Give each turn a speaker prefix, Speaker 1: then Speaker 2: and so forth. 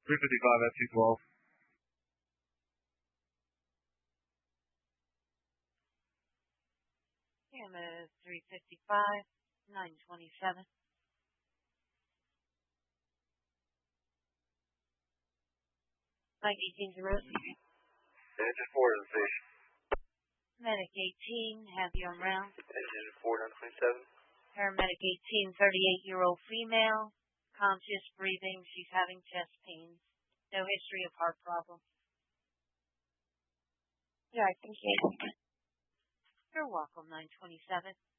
Speaker 1: 355 F212.
Speaker 2: Camera 355, 927. Mike 18 Road.
Speaker 3: Engine 4 to the station.
Speaker 2: Medic 18, have you on round.
Speaker 3: Engine 4 down 27.
Speaker 2: Paramedic 18, 38-year-old female, conscious, breathing. She's having chest pains. No history of heart problems.
Speaker 4: Yeah, I think she is.
Speaker 2: You're welcome, 927.